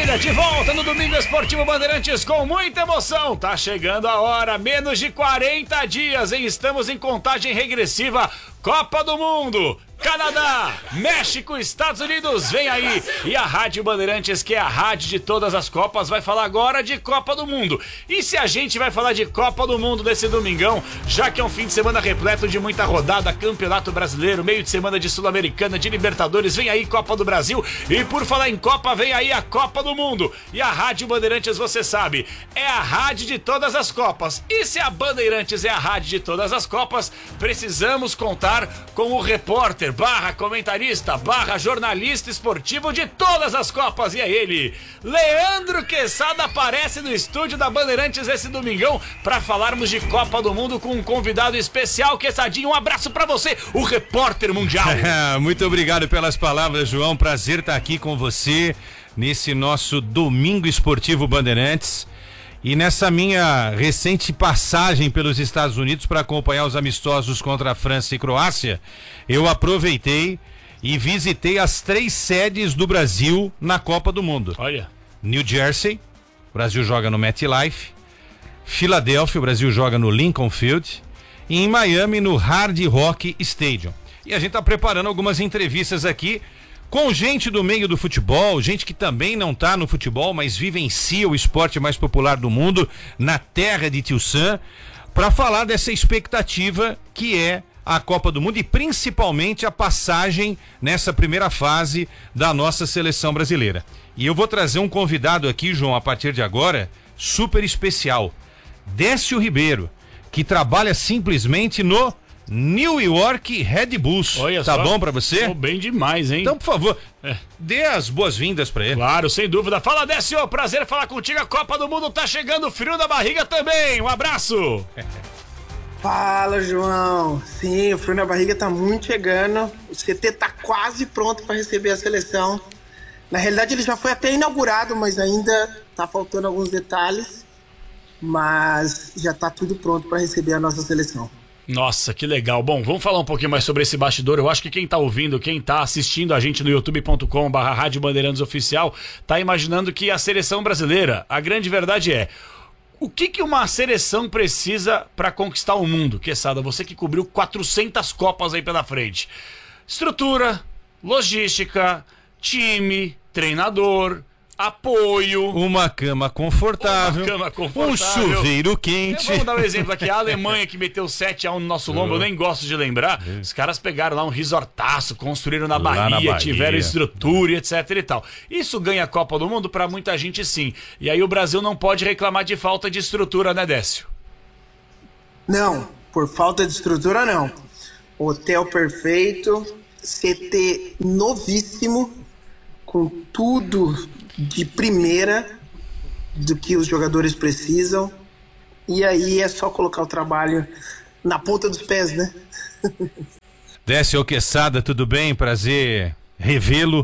Maravilha, de volta no Domingo Esportivo Bandeirantes com muita emoção. Tá chegando a hora, menos de 40 dias, hein? Estamos em contagem regressiva. Copa do Mundo, Canadá, México, Estados Unidos, vem aí. E a Rádio Bandeirantes, que é a rádio de todas as Copas, vai falar agora de Copa do Mundo. E se a gente vai falar de Copa do Mundo nesse domingão, já que é um fim de semana repleto de muita rodada, Campeonato Brasileiro, meio de semana de Sul-Americana, de Libertadores, vem aí Copa do Brasil. E por falar em Copa, vem aí a Copa do Mundo. E a Rádio Bandeirantes, você sabe, é a rádio de todas as Copas. E se a Bandeirantes é a rádio de todas as Copas, precisamos contar com o repórter, comentarista, jornalista esportivo de todas as Copas. E é ele, Leandro Quesada, aparece no estúdio da Bandeirantes esse domingão para falarmos de Copa do Mundo com um convidado especial. Quessadinho, um abraço para você, o repórter mundial. Muito obrigado pelas palavras, João. Prazer estar aqui com você nesse nosso Domingo Esportivo Bandeirantes. E nessa minha recente passagem pelos Estados Unidos para acompanhar os amistosos contra a França e Croácia, eu aproveitei e visitei as 3 sedes do Brasil na Copa do Mundo. Olha. New Jersey, o Brasil joga no MetLife. Filadélfia, o Brasil joga no Lincoln Field. E em Miami, no Hard Rock Stadium. E a gente está preparando algumas entrevistas aqui com gente do meio do futebol, gente que também não tá no futebol, mas vivencia o esporte mais popular do mundo, na terra de Tio Sam, para falar dessa expectativa que é a Copa do Mundo e principalmente a passagem nessa primeira fase da nossa seleção brasileira. E eu vou trazer um convidado aqui, João, a partir de agora, super especial, Décio Ribeiro, que trabalha simplesmente no New York Red Bulls. Olha tá só. Bom pra você? Tô bem demais, hein? Então, por favor, dê as boas-vindas pra ele. Claro, sem dúvida. Fala, Décio, prazer falar contigo. A Copa do Mundo tá chegando, frio na barriga também. Um abraço. Fala, João. Sim, o frio na barriga tá muito chegando. O CT tá quase pronto para receber a seleção. Na realidade, ele já foi até inaugurado, mas ainda tá faltando alguns detalhes. Mas já tá tudo pronto para receber a nossa seleção. Nossa, que legal. Bom, vamos falar um pouquinho mais sobre esse bastidor. Eu acho que quem tá ouvindo, quem tá assistindo a gente no youtube.com/Rádio Bandeirantes Oficial, tá imaginando que a seleção brasileira, a grande verdade é, o que uma seleção precisa para conquistar o mundo? Quesada, você que cobriu 400 Copas aí pela frente. Estrutura, logística, time, treinador, apoio, uma cama confortável, um chuveiro quente. Vamos dar um exemplo aqui, a Alemanha que meteu 7-1 no nosso lombo, eu nem gosto de lembrar. Os caras pegaram lá um resortaço, construíram na Bahia, tiveram estrutura e etc e tal. Isso ganha a Copa do Mundo pra muita gente, sim. E aí o Brasil não pode reclamar de falta de estrutura, né, Décio? Não, por falta de estrutura não. Hotel perfeito, CT novíssimo, com tudo de primeira do que os jogadores precisam, e aí é só colocar o trabalho na ponta dos pés, né? Décio Quesada, tudo bem? Prazer revê-lo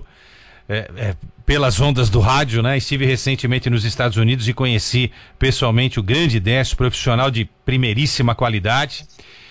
pelas ondas do rádio, né? Estive recentemente nos Estados Unidos e conheci pessoalmente o grande Décio, profissional de primeiríssima qualidade,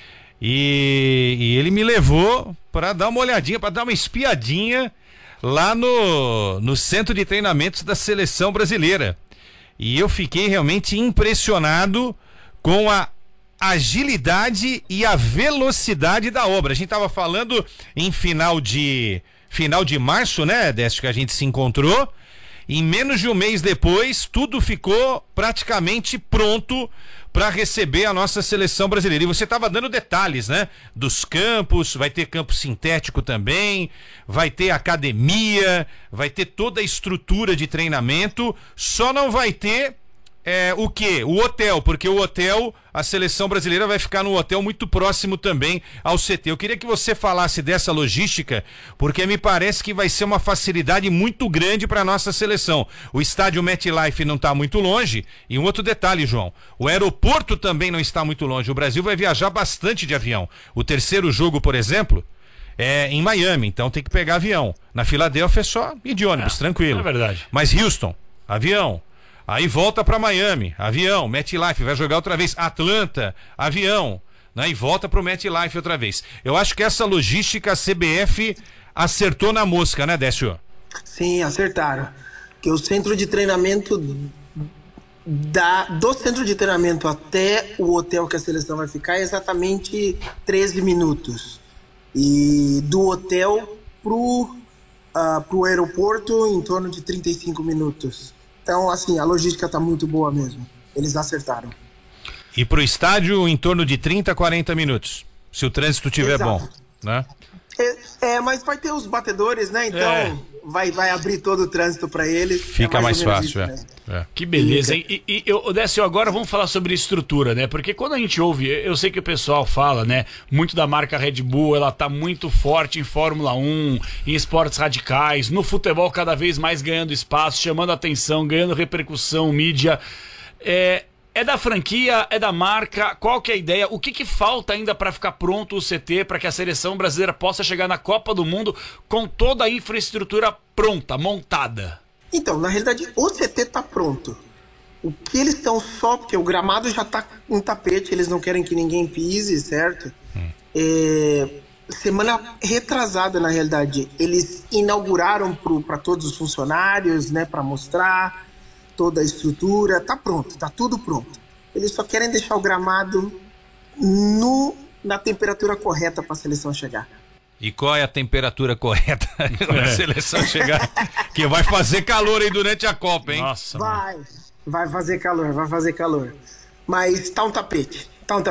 e ele me levou para dar uma olhadinha, para dar uma espiadinha lá no centro de treinamentos da seleção brasileira. E eu fiquei realmente impressionado com a agilidade e a velocidade da obra. A gente estava falando em final de março, né, Décio, que a gente se encontrou. Em menos de um mês depois, tudo ficou praticamente pronto para receber a nossa seleção brasileira. E você estava dando detalhes, né? Dos campos, vai ter campo sintético também, vai ter academia, vai ter toda a estrutura de treinamento, só não vai ter o quê? O hotel, porque o hotel, a seleção brasileira vai ficar num hotel muito próximo também ao CT. Eu queria que você falasse dessa logística, porque me parece que vai ser uma facilidade muito grande para a nossa seleção. O estádio MetLife não está muito longe, e um outro detalhe, João, o aeroporto também não está muito longe. O Brasil vai viajar bastante de avião. O terceiro jogo, por exemplo, é em Miami, então tem que pegar avião. Na Filadélfia é só ir de ônibus, tranquilo. É verdade. Mas Houston, avião. Aí volta para Miami, avião, MetLife, vai jogar outra vez, Atlanta, avião, né? E volta pro MetLife outra vez. Eu acho que essa logística a CBF acertou na mosca, né, Décio? Sim, acertaram. que o centro de treinamento do centro de treinamento até o hotel que a seleção vai ficar é exatamente 13 minutos. E do hotel pro aeroporto em torno de 35 minutos. Então, assim, a logística tá muito boa mesmo. Eles acertaram. E pro estádio em torno de 30, 40 minutos, se o trânsito estiver bom, né? Mas vai ter os batedores, né? Então vai abrir todo o trânsito para eles. Fica mais fácil, Que beleza, hein? E Décio, agora vamos falar sobre estrutura, né? Porque quando a gente ouve, eu sei que o pessoal fala, né? Muito da marca Red Bull, ela tá muito forte em Fórmula 1, em esportes radicais, no futebol cada vez mais ganhando espaço, chamando atenção, ganhando repercussão, mídia. É da franquia, é da marca, qual que é a ideia? O que falta ainda para ficar pronto o CT, para que a seleção brasileira possa chegar na Copa do Mundo com toda a infraestrutura pronta, montada? Então, na realidade, o CT tá pronto. O que eles estão só, porque o gramado já tá em tapete, eles não querem que ninguém pise, certo? Semana retrasada, na realidade, eles inauguraram para todos os funcionários, né, para mostrar toda a estrutura, tá pronto, tá tudo pronto. Eles só querem deixar o gramado na temperatura correta para a seleção chegar. E qual é a temperatura correta para a seleção chegar? Que vai fazer calor aí durante a Copa, hein? Nossa, vai fazer calor. Mas tá um tapete.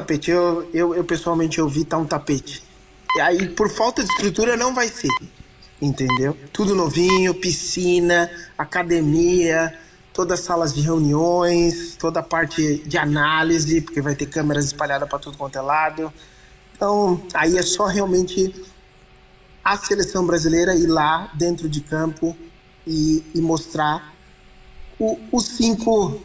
Eu pessoalmente vi, tá um tapete. E aí, por falta de estrutura, não vai ser. Entendeu? Tudo novinho, piscina, academia, todas as salas de reuniões, toda a parte de análise, porque vai ter câmeras espalhadas para tudo quanto é lado. Então, aí é só realmente a seleção brasileira ir lá dentro de campo e mostrar os cinco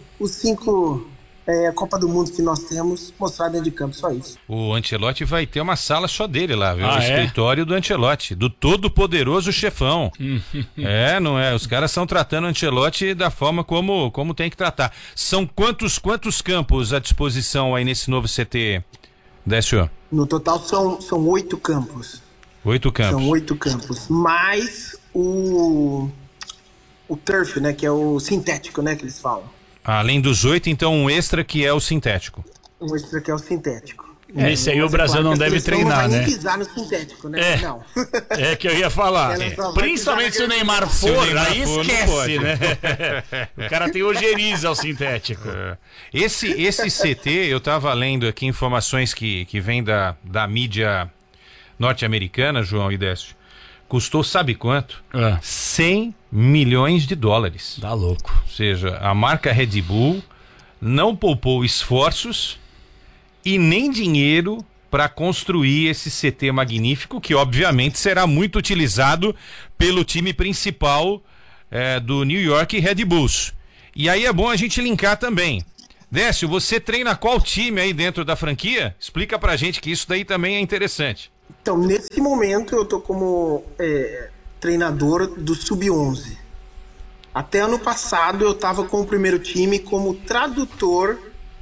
Copa do Mundo que nós temos, mostrar dentro de campo, só isso. O Ancelotti vai ter uma sala só dele lá, viu? O escritório do Ancelotti, do todo-poderoso chefão. Não é? Os caras estão tratando o Ancelotti da forma como tem que tratar. São quantos campos à disposição aí nesse novo CT, Décio? No total são 8 campos. 8 campos. São 8 campos, mais o turf, né, que é o sintético, né, que eles falam. Além dos 8, então um extra que é o sintético. Um extra que é o sintético. Nesse aí o Brasil não deve treinar, não vai né? nem pisar no sintético, né? Não. É que eu ia falar. Principalmente se o Neymar for, aí esquece, né? O cara tem ojeriza ao sintético. Esse CT, eu tava lendo aqui informações que vêm da mídia norte-americana, João e Décio. Custou sabe quanto? 100 milhões de dólares. Tá louco. Ou seja, a marca Red Bull não poupou esforços e nem dinheiro para construir esse CT magnífico, que obviamente será muito utilizado pelo time principal do New York Red Bulls. E aí é bom a gente linkar também. Décio, você treina qual time aí dentro da franquia? Explica pra gente que isso daí também é interessante. Então, nesse momento eu tô como treinador do Sub-11. Até ano passado eu tava com o primeiro time como tradutor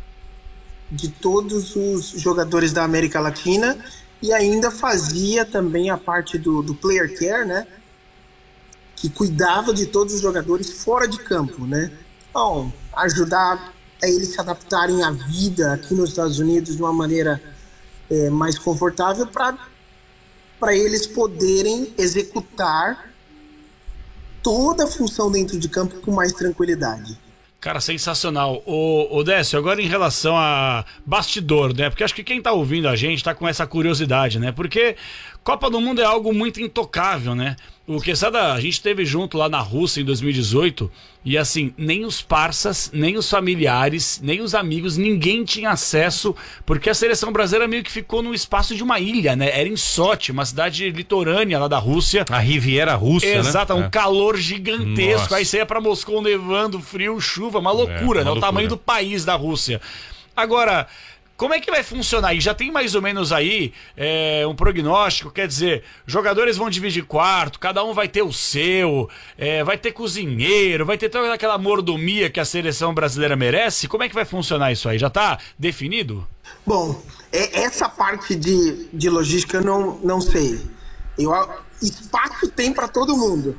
de todos os jogadores da América Latina e ainda fazia também a parte do player care, né? Que cuidava de todos os jogadores fora de campo, né? Então, ajudar a eles se adaptarem à vida aqui nos Estados Unidos de uma maneira mais confortável para eles poderem executar toda a função dentro de campo com mais tranquilidade. Cara, sensacional. Ô Décio, agora em relação a bastidor, né? Porque acho que quem tá ouvindo a gente tá com essa curiosidade, né? Porque Copa do Mundo é algo muito intocável, né? O Quesada, a gente esteve junto lá na Rússia em 2018 e assim, nem os parças, nem os familiares, nem os amigos, ninguém tinha acesso, porque a seleção brasileira meio que ficou no espaço de uma ilha, né? Era em Sochi, uma cidade litorânea lá da Rússia. A Riviera Russa, exato, né? Um calor gigantesco. Nossa. Aí você ia pra Moscou nevando, frio, chuva, uma loucura, né? O tamanho do país da Rússia. Agora, como é que vai funcionar aí? Já tem mais ou menos aí um prognóstico, quer dizer, jogadores vão dividir quarto, cada um vai ter o seu, vai ter cozinheiro, vai ter toda aquela mordomia que a seleção brasileira merece? Como é que vai funcionar isso aí? Já tá definido? Bom, essa parte de logística eu não sei. Espaço tem para todo mundo.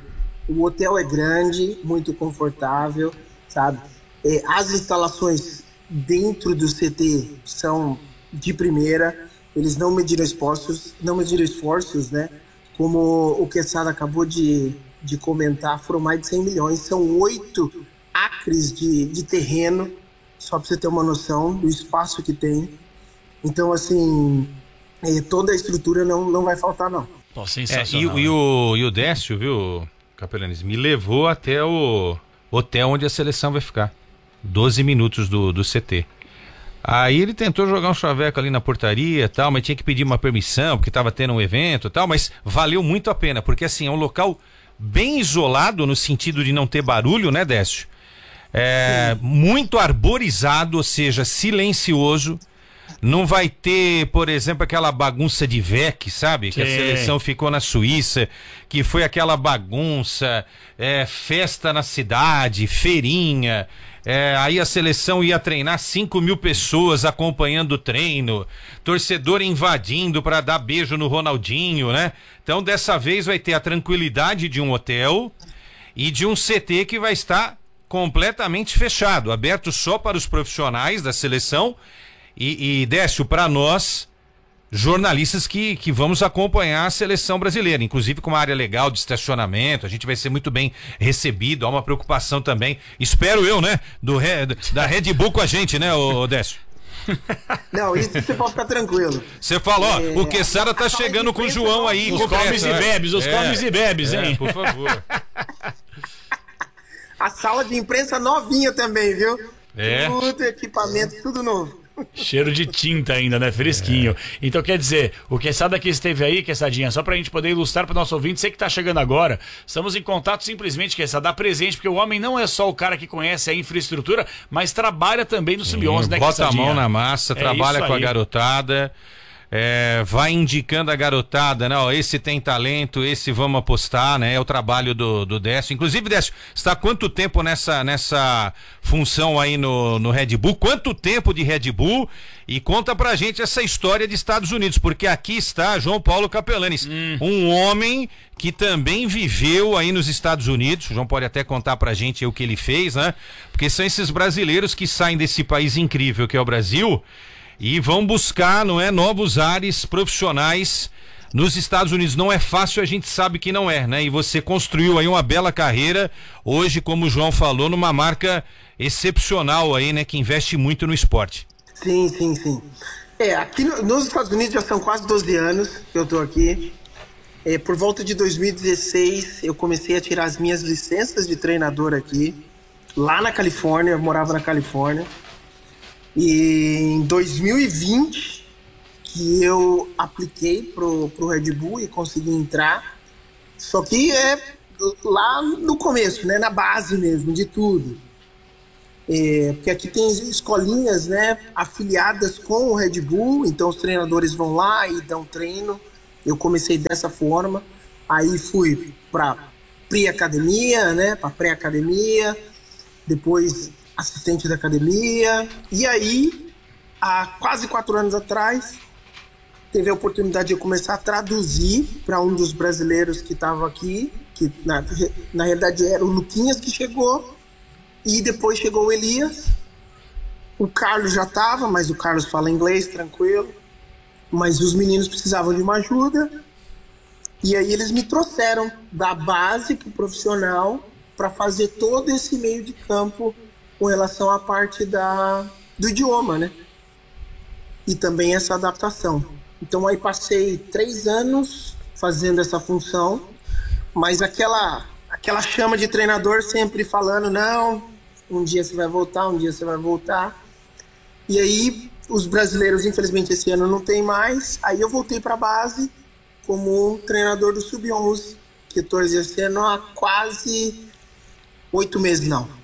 O hotel é grande, muito confortável, sabe? As instalações dentro do CT são de primeira, eles não mediram esforços, né? Como o Quesada acabou de comentar, foram mais de 100 milhões, são 8 acres de terreno, só para você ter uma noção do espaço que tem. Então, assim, toda a estrutura não vai faltar, não. Pô, sensacional. E o Décio, viu, Capelanes, me levou até o hotel onde a seleção vai ficar. 12 minutos do CT. Aí ele tentou jogar um chaveco ali na portaria e tal, mas tinha que pedir uma permissão, porque estava tendo um evento e tal, mas valeu muito a pena, porque assim, é um local bem isolado no sentido de não ter barulho, né, Décio? Muito arborizado, ou seja, silencioso. Não vai ter, por exemplo, aquela bagunça de VEC, sabe? Que a seleção ficou na Suíça, que foi aquela bagunça, festa na cidade, feirinha, aí a seleção ia treinar 5.000 pessoas acompanhando o treino, torcedor invadindo para dar beijo no Ronaldinho, né? Então dessa vez vai ter a tranquilidade de um hotel e de um CT que vai estar completamente fechado, aberto só para os profissionais da seleção. E Décio, para nós, jornalistas que vamos acompanhar a seleção brasileira, inclusive com uma área legal de estacionamento, a gente vai ser muito bem recebido, há uma preocupação também, espero eu, né, da Red Bull com a gente, né, ô Décio? Não, isso você pode ficar tranquilo. Você falou, ó, o Quesada tá chegando com o João aí. Os comes e bebes, comes e bebes, hein? Por favor. A sala de imprensa novinha também, viu? Tudo equipamento, tudo novo. Cheiro de tinta ainda, né? Fresquinho. Então, quer dizer, o Quesada que esteve aí, Quesadinha, só pra gente poder ilustrar pro nosso ouvinte, você que tá chegando agora, estamos em contato simplesmente, Quesada, dá presente, porque o homem não é só o cara que conhece a infraestrutura, mas trabalha também no Sub-11, né, Bota Quesadinha? a mão na massa, trabalha com a garotada, vai indicando a garotada, né? Ó, esse tem talento, esse vamos apostar, né? É o trabalho do Décio. Inclusive, Décio, você está há quanto tempo nessa função aí no Red Bull? Quanto tempo de Red Bull? E conta pra gente essa história de Estados Unidos, porque aqui está João Paulo Capelanes, um homem que também viveu aí nos Estados Unidos. O João pode até contar pra gente o que ele fez, né? Porque são esses brasileiros que saem desse país incrível que é o Brasil e vão buscar, não é, novos ares profissionais nos Estados Unidos. Não é fácil, a gente sabe que não é, né? E você construiu aí uma bela carreira, hoje, como o João falou, numa marca excepcional aí, né? Que investe muito no esporte. Sim. Aqui nos Estados Unidos já são quase 12 anos que eu tô aqui. Por volta de 2016, eu comecei a tirar as minhas licenças de treinador aqui, lá na Califórnia, eu morava na Califórnia. E em 2020 que eu apliquei pro Red Bull e consegui entrar, só que lá no começo, né, na base mesmo, de tudo. Porque aqui tem escolinhas, né, afiliadas com o Red Bull, então os treinadores vão lá e dão treino. Eu comecei dessa forma, aí fui para pré-academia, né, para pré-academia, depois assistente da academia, e aí, há quase 4 anos atrás, teve a oportunidade de eu começar a traduzir para um dos brasileiros que estava aqui, que na realidade era o Luquinhas que chegou, e depois chegou o Elias. O Carlos já estava, mas o Carlos fala inglês, tranquilo, mas os meninos precisavam de uma ajuda, e aí eles me trouxeram da base para o profissional para fazer todo esse meio de campo com relação à parte do idioma, né? E também essa adaptação. Então aí passei 3 anos fazendo essa função, mas aquela chama de treinador sempre falando, não, um dia você vai voltar, E aí os brasileiros, infelizmente, esse ano não tem mais, aí eu voltei para a base como treinador do Sub-11, que estou exercendo há quase 8 meses, não.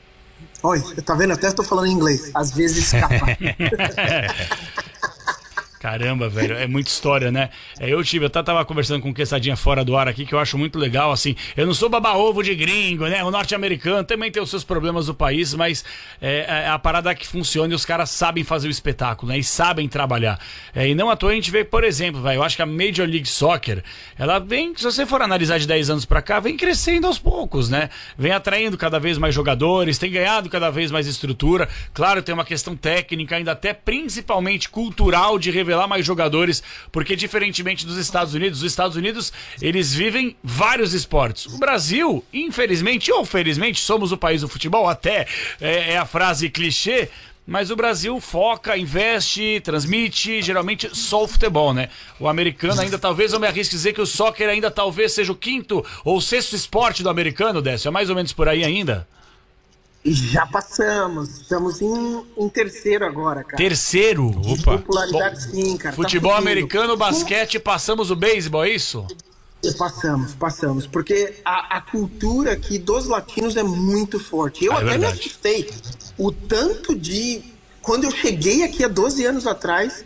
Olha, tá vendo? Até estou falando em inglês. Às vezes escapa. Caramba, velho, é muita história, né? Eu tava conversando com o Quesadinha fora do ar aqui, que eu acho muito legal, assim. Eu não sou baba-ovo de gringo, né? O norte-americano também tem os seus problemas do país, mas a parada que funciona e os caras sabem fazer o espetáculo, né? E sabem trabalhar. E não à toa a gente vê, por exemplo, velho, eu acho que a Major League Soccer, ela vem, se você for analisar de 10 anos pra cá, vem crescendo aos poucos, né? Vem atraindo cada vez mais jogadores, tem ganhado cada vez mais estrutura. Claro, tem uma questão técnica, ainda até principalmente cultural, de revelar mais jogadores, porque diferentemente dos Estados Unidos, os Estados Unidos, eles vivem vários esportes. O Brasil, infelizmente ou felizmente, somos o país do futebol, até é a frase clichê, mas o Brasil foca, investe, transmite, geralmente só o futebol, né? O americano ainda, talvez eu me arrisque dizer que o soccer ainda talvez seja o quinto ou sexto esporte do americano, Décio, é mais ou menos por aí ainda? Já passamos, estamos em terceiro agora, cara. Terceiro? Opa. Popularidade, sim, cara. Futebol americano, basquete, passamos o beisebol, é isso? Passamos, porque a cultura aqui dos latinos é muito forte. Eu até me assustei. O tanto de... Quando eu cheguei aqui há 12 anos atrás,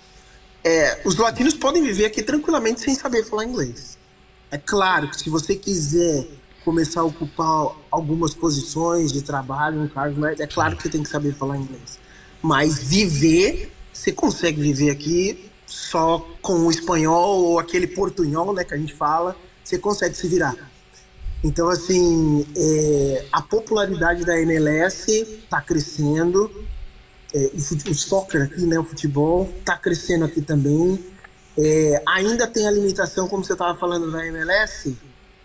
os latinos podem viver aqui tranquilamente sem saber falar inglês. É claro que se você quiser começar a ocupar algumas posições de trabalho, um cargo, é claro que você tem que saber falar inglês. Mas viver, você consegue viver aqui só com o espanhol ou aquele portunhol, né, que a gente fala, você consegue se virar. Então, assim, a popularidade da MLS está crescendo, o soccer aqui, né, o futebol, está crescendo aqui também. Ainda tem a limitação, como você estava falando da MLS,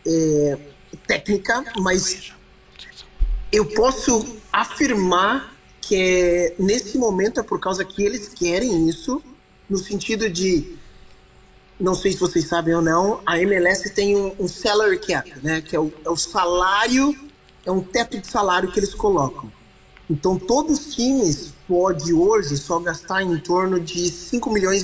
técnica, mas eu posso afirmar que nesse momento é por causa que eles querem isso, no sentido de, não sei se vocês sabem ou não, a MLS tem um salary cap, né, que é o salário, é um teto de salário que eles colocam. Então todos os times podem hoje só gastar em torno de 5,5 milhões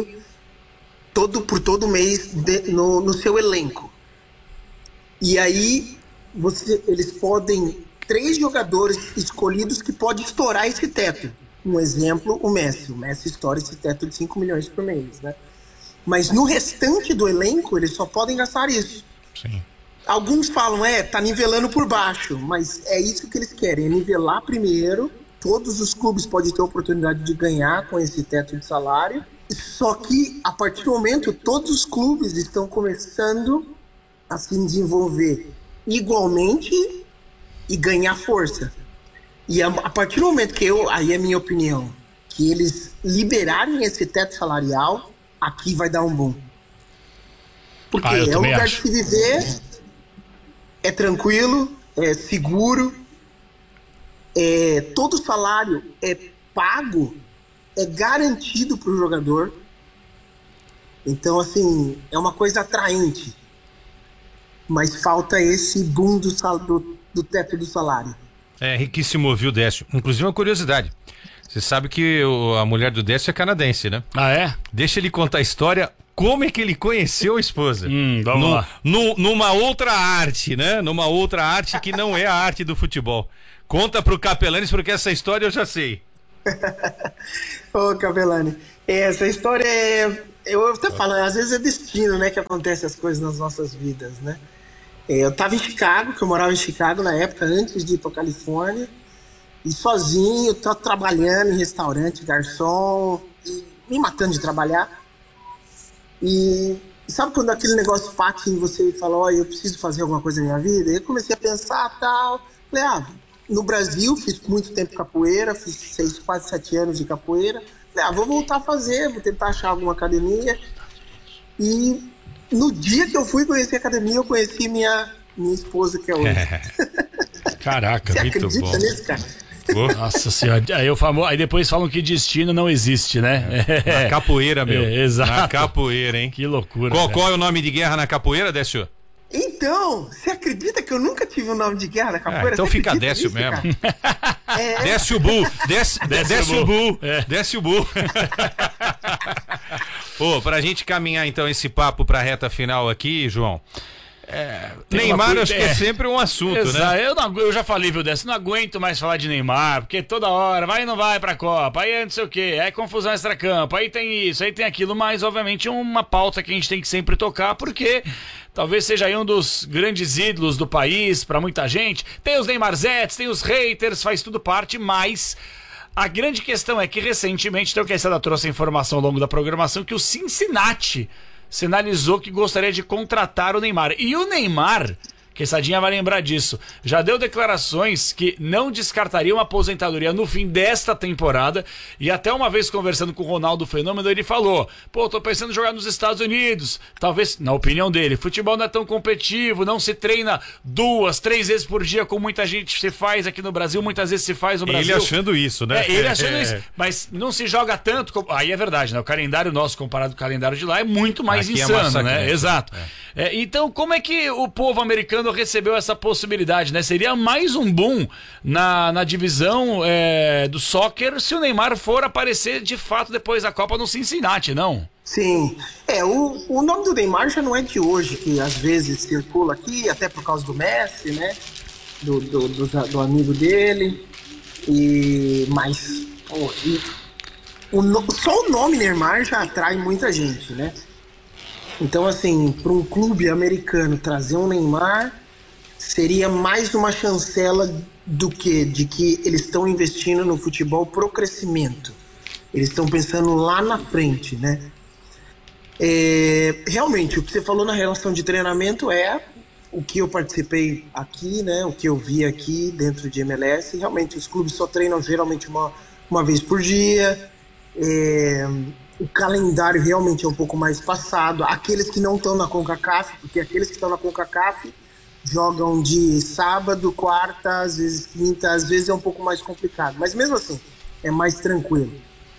por todo mês no seu elenco. E aí eles podem 3 jogadores escolhidos que podem estourar esse teto. Um exemplo, o Messi. O Messi estoura esse teto de 5 milhões por mês, né? Mas no restante do elenco, eles só podem gastar isso. Sim. Alguns falam, tá nivelando por baixo, mas é isso que eles querem, é nivelar primeiro. Todos os clubes podem ter a oportunidade de ganhar com esse teto de salário. Só que, a partir do momento, todos os clubes estão começando a se desenvolver igualmente e ganhar força. E a partir do momento que aí é minha opinião, que eles liberarem esse teto salarial, aqui vai dar um boom. Porque é um lugar de se viver, é tranquilo, é seguro, todo salário é pago, é garantido para o jogador. Então, assim, é uma coisa atraente. Mas falta esse boom do teto do salário. É riquíssimo ouvir o Décio. Inclusive uma curiosidade. Você sabe que a mulher do Décio é canadense, né? Ah, é? Deixa ele contar a história, como é que ele conheceu a esposa. Vamos lá. Numa outra arte, né? Numa outra arte que não é a arte do futebol. Conta pro Capelanes, porque essa história eu já sei. Ô, Capelani, essa história eu até falo, às vezes é destino, né, que acontece as coisas nas nossas vidas, né? Eu tava em Chicago, que eu morava em Chicago na época, antes de ir pra Califórnia, e sozinho, tô trabalhando em restaurante, garçom, e me matando de trabalhar. E sabe quando aquele negócio bate em você e fala, eu preciso fazer alguma coisa na minha vida? E eu comecei a pensar, tal, falei, no Brasil fiz muito tempo capoeira, fiz quase 7 anos de capoeira, falei, vou voltar a fazer, vou tentar achar alguma academia. E no dia que eu fui conhecer a academia, eu conheci minha esposa, que é hoje. Caraca, você muito acredita bom. nisso, cara? Nossa senhora, aí depois falam que destino não existe, né? Na capoeira, meu. Exato. Na capoeira, hein? Que loucura. Qual é o nome de guerra na capoeira, Décio? Então, você acredita que eu nunca tive um nome de guerra na capoeira? Então você fica acredita Décio nisso, mesmo. cara? Décio Bull. Décio Bull. É. Décio Bull. Pra gente caminhar então esse papo pra reta final aqui, João. Neymar acho que é sempre um assunto, né? Eu já falei, viu, Décio, não aguento mais falar de Neymar, porque toda hora vai e não vai pra Copa, aí é não sei o quê, é confusão extracampo, aí tem isso, aí tem aquilo, mas obviamente é uma pauta que a gente tem que sempre tocar, porque talvez seja aí um dos grandes ídolos do país pra muita gente. Tem os Neymarzetes, tem os haters, faz tudo parte, mas a grande questão é que recentemente, então, que a Estrada trouxe a informação ao longo da programação, que o Cincinnati sinalizou que gostaria de contratar o Neymar. E o Neymar, que Sadinha vai lembrar disso, já deu declarações que não descartaria uma aposentadoria no fim desta temporada, e até uma vez conversando com o Ronaldo Fenômeno, ele falou, tô pensando em jogar nos Estados Unidos, talvez, na opinião dele, futebol não é tão competitivo, não se treina 2, 3 vezes por dia, como muita gente se faz aqui no Brasil, muitas vezes se faz no Brasil. Ele achando isso, né? Ele achando isso, mas não se joga tanto, aí é verdade, né? O calendário nosso, comparado com o calendário de lá, é muito mais aqui insano, é né? Exato. Então, como é que o povo americano recebeu essa possibilidade, né? Seria mais um boom na divisão do soccer se o Neymar for aparecer de fato depois da Copa no Cincinnati, não? Sim. O nome do Neymar já não é de hoje, que às vezes circula aqui, até por causa do Messi, né? Do amigo dele. Mas só o nome Neymar já atrai muita gente, né? Então, assim, para um clube americano trazer um Neymar seria mais uma chancela de que eles estão investindo no futebol pro crescimento. Eles estão pensando lá na frente, né? Realmente, o que você falou na relação de treinamento é o que eu participei aqui, né? O que eu vi aqui dentro de MLS. Realmente, os clubes só treinam geralmente uma vez por dia. O calendário realmente é um pouco mais passado. Aqueles que não estão na CONCACAF, porque aqueles que estão na CONCACAF jogam de sábado, quarta, às vezes quinta, às vezes é um pouco mais complicado. Mas mesmo assim, é mais tranquilo.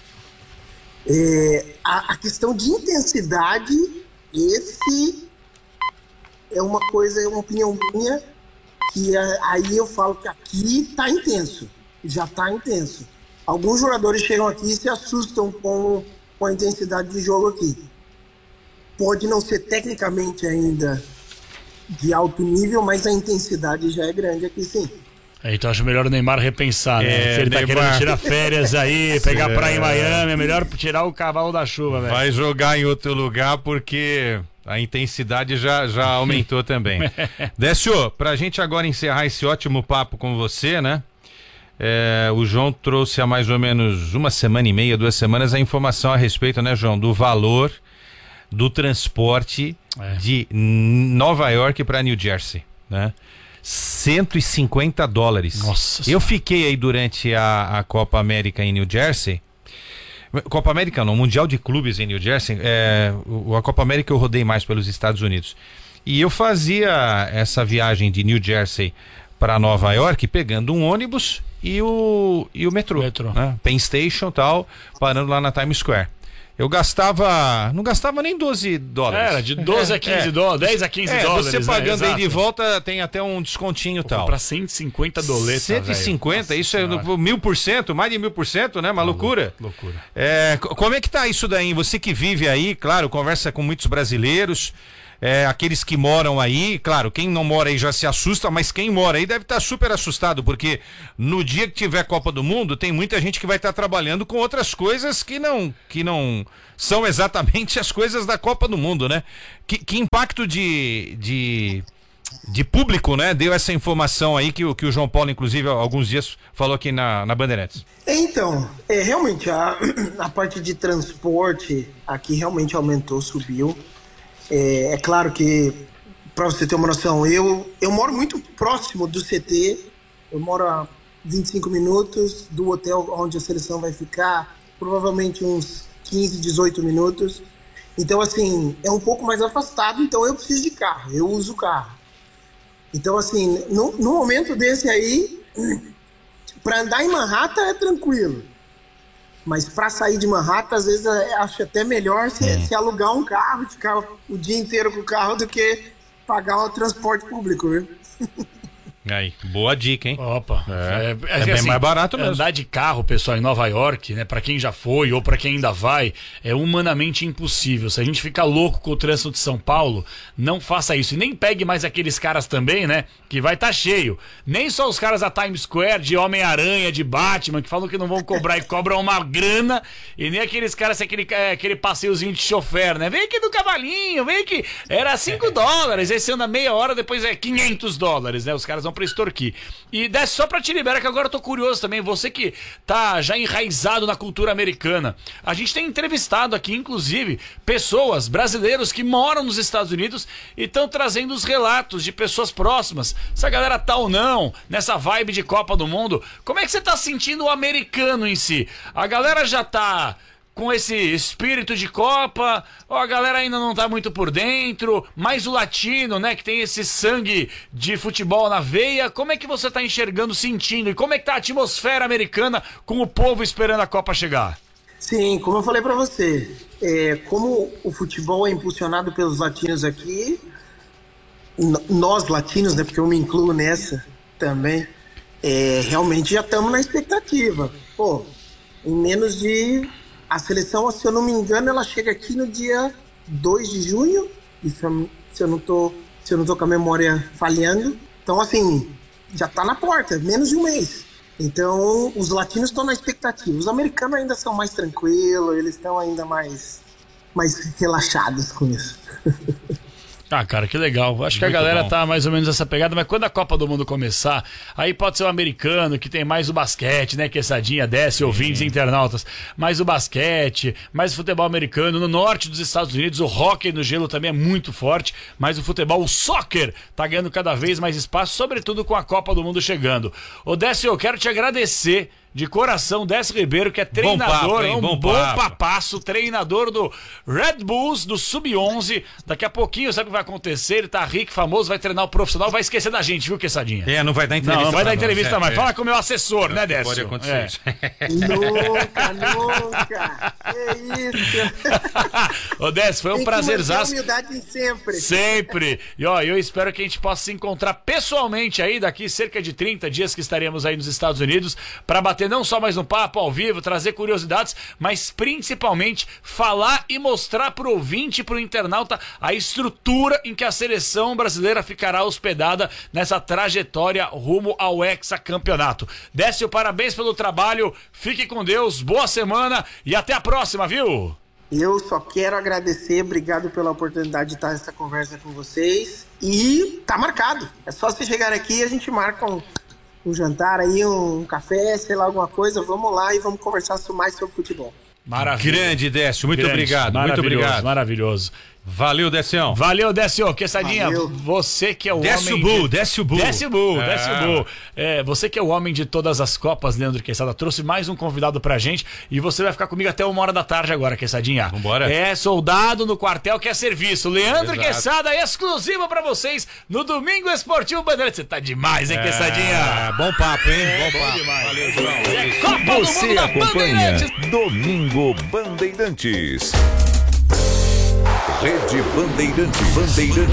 A questão de intensidade, esse é uma coisa, é uma opinião minha, que aí eu falo que aqui tá intenso. Já tá intenso. Alguns jogadores chegam aqui e se assustam com a intensidade de jogo aqui. Pode não ser tecnicamente ainda de alto nível, mas a intensidade já é grande aqui, sim. Então acho melhor o Neymar repensar, né? Se ele tá querendo tirar férias aí, pegar praia em Miami, é melhor tirar o cavalo da chuva, velho. Vai jogar em outro lugar porque a intensidade já aumentou também. Décio, pra gente agora encerrar esse ótimo papo com você, né? O João trouxe há mais ou menos uma semana e meia, 2 semanas, a informação a respeito, né, João, do valor do transporte de Nova York para New Jersey, né? $150. Nossa. Eu fiquei aí durante a Copa América em New Jersey. Copa América não, Mundial de Clubes em New Jersey. A Copa América eu rodei mais pelos Estados Unidos. E eu fazia essa viagem de New Jersey para Nova York pegando um ônibus e o metrô. Né? Penn Station e tal, parando lá na Times Square. Eu não gastava nem $12. Era de 12 a 15 dólares, 10 a 15 dólares. Você pagando, né? aí de volta tem até um descontinho e tal. Para 150 doletas, 150, isso é 1000%, mais de 1000%, né? Uma loucura. Loucura. Como é que tá isso daí? Você que vive aí, claro, conversa com muitos brasileiros, aqueles que moram aí, claro, quem não mora aí já se assusta, mas quem mora aí deve estar super assustado, porque no dia que tiver Copa do Mundo, tem muita gente que vai estar trabalhando com outras coisas que não são exatamente as coisas da Copa do Mundo, né? Que impacto de público, né? Deu essa informação aí que o João Paulo, inclusive, há alguns dias falou aqui na Bandeirantes. Então, realmente, a parte de transporte aqui realmente aumentou, subiu. É claro que, para você ter uma noção, eu moro muito próximo do CT, eu moro a 25 minutos do hotel onde a seleção vai ficar, provavelmente uns 15, 18 minutos. Então, assim, é um pouco mais afastado, então eu preciso de carro, eu uso carro. Então, assim, no momento desse aí, para andar em Manhattan é tranquilo. Mas para sair de Manhattan, às vezes acho até melhor se alugar um carro e ficar o dia inteiro com o carro do que pagar o transporte público, viu? Aí, boa dica, hein? Opa, É bem mais barato mesmo. Andar de carro, pessoal, em Nova York, né? Pra quem já foi ou pra quem ainda vai, é humanamente impossível. Se a gente ficar louco com o trânsito de São Paulo, não faça isso. E nem pegue mais aqueles caras também, né? Que vai estar cheio. Nem só os caras da Times Square, de Homem-Aranha, de Batman, que falam que não vão cobrar e cobram uma grana. E nem aqueles caras, aquele passeiozinho de chofer, né? Vem aqui do cavalinho, vem aqui. Era $5. Aí você anda meia hora, depois é $500, né? Os caras vão pra extorquir. E desce só pra te liberar, que agora eu tô curioso também. Você que tá já enraizado na cultura americana. A gente tem entrevistado aqui, inclusive, pessoas, brasileiros que moram nos Estados Unidos e estão trazendo os relatos de pessoas próximas. Se a galera tá ou não nessa vibe de Copa do Mundo. Como é que você tá sentindo o americano em si? A galera já tá com esse espírito de Copa, ou a galera ainda não tá muito por dentro, mais o latino, né, que tem esse sangue de futebol na veia, como é que você tá enxergando, sentindo, e como é que tá a atmosfera americana com o povo esperando a Copa chegar? Sim, como eu falei pra você, como o futebol é impulsionado pelos latinos aqui, nós latinos, né, porque eu me incluo nessa também, realmente já estamos na expectativa. Pô, em menos de... A seleção, se eu não me engano, ela chega aqui no dia 2 de junho, se eu não tô com a memória falhando. Então, assim, já tá na porta, menos de um mês. Então, os latinos estão na expectativa. Os americanos ainda são mais tranquilos, eles estão ainda mais relaxados com isso. Ah, cara, que legal. Acho que a galera tá mais ou menos nessa pegada, mas quando a Copa do Mundo começar, aí pode ser o americano, que tem mais o basquete, né? Quesadinha, desce, ouvintes, internautas. Mais o basquete, mais o futebol americano. No norte dos Estados Unidos, o hóquei no gelo também é muito forte, mas o futebol, o soccer, tá ganhando cada vez mais espaço, sobretudo com a Copa do Mundo chegando. Ô, Décio, eu quero te agradecer de coração, Décio Ribeiro, que é treinador, bom papasso, treinador do Red Bulls, do Sub-11. Daqui a pouquinho, sabe o que vai acontecer? Ele tá rico, famoso, vai treinar o profissional, vai esquecer da gente, viu, Quesadinha? Não vai dar entrevista. Não vai dar entrevista mais. Fala com o meu assessor, né, Décio? Pode acontecer isso. Nunca. É isso. Ô, Décio, foi um prazerzaço. Humildade sempre. Sempre. E ó, eu espero que a gente possa se encontrar pessoalmente aí daqui cerca de 30 dias que estaremos aí nos Estados Unidos para bater não só mais um papo ao vivo, trazer curiosidades, mas principalmente falar e mostrar pro ouvinte, pro internauta, a estrutura em que a seleção brasileira ficará hospedada nessa trajetória rumo ao hexacampeonato. Décio, parabéns pelo trabalho, fique com Deus, boa semana e até a próxima, viu? Eu só quero agradecer, obrigado pela oportunidade de estar nessa conversa com vocês e tá marcado, é só você chegar aqui e a gente marca um jantar aí, um café, sei lá, alguma coisa, vamos lá e vamos conversar mais sobre futebol. Maravilha. Grande, Décio, muito obrigado. Muito obrigado. Maravilhoso. Valeu, Décio. Valeu, Décio. Quesadinha, você que é o homem... Décio Bull. Você que é o homem de todas as Copas, Leandro Quesada, trouxe mais um convidado pra gente e você vai ficar comigo até 1h da tarde agora, Quesadinha. Vambora. É soldado no quartel que é serviço. Leandro Quesada, exclusivo pra vocês no Domingo Esportivo Bandeirantes. Você tá demais, hein, Quesadinha? Bom papo, hein? Bom papo. Demais. Valeu, João. Copa Você do Mundo acompanha Bandeirantes. Domingo Bandeirantes. Rede Bandeirantes.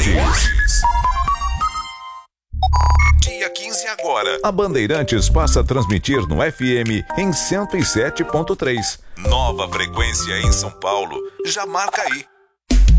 Dia 15 agora. A Bandeirantes passa a transmitir no FM em 107.3. Nova frequência em São Paulo. Já marca aí.